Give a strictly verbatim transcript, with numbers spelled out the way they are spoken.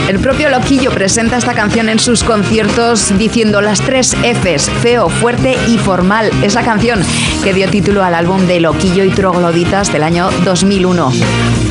El propio Loquillo presenta esta canción en sus conciertos diciendo las tres Fs, feo, fuerte y formal. Es la canción que dio título al álbum de Loquillo y Trogloditas del año dos mil uno.